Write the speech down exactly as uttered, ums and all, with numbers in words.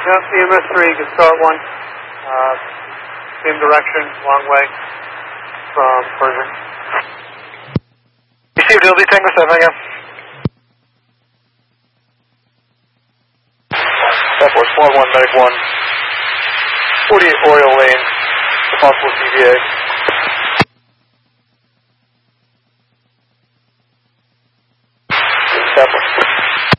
Yep, E M S three, you can start one. Uh, same direction, long way from Persian. Received L B Tango seven again. That was Squad one, Medic one. forty-eight Oriole Lane, possible C V A.